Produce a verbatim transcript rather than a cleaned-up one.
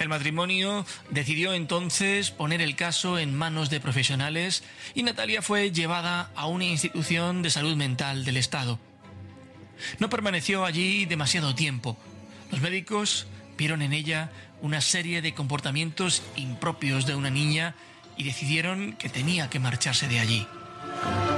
El matrimonio decidió entonces poner el caso en manos de profesionales y Natalia fue llevada a una institución de salud mental del Estado. No permaneció allí demasiado tiempo. Los médicos vieron en ella una serie de comportamientos impropios de una niña y decidieron que tenía que marcharse de allí.